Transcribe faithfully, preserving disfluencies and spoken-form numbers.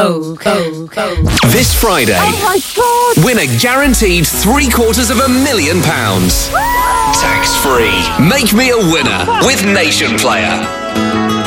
Oh, oh, oh. This Friday, Oh my God! win a guaranteed three quarters of a million pounds. Tax free. Make me a winner with Nation Player.